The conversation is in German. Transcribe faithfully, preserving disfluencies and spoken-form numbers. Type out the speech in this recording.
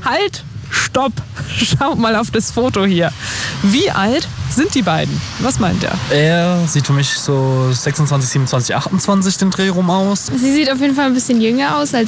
Halt, stopp, schaut mal auf das Foto hier. Wie alt sind die beiden? Was meint er? Er sieht für mich so sechsundzwanzig, siebenundzwanzig, achtundzwanzig den Dreh rum aus. Sie sieht auf jeden Fall ein bisschen jünger aus als